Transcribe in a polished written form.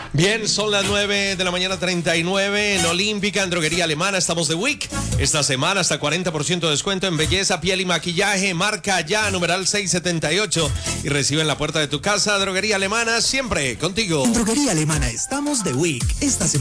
Bien, son las 9 de la mañana 39 en Olímpica, en Droguería Alemana. Estamos de week. Esta semana hasta 40% de descuento en belleza, piel y maquillaje. Marca ya, numeral 678 y recibe en la puerta de tu casa. Droguería Alemana, siempre contigo. En Droguería Alemana estamos de week. Esta semana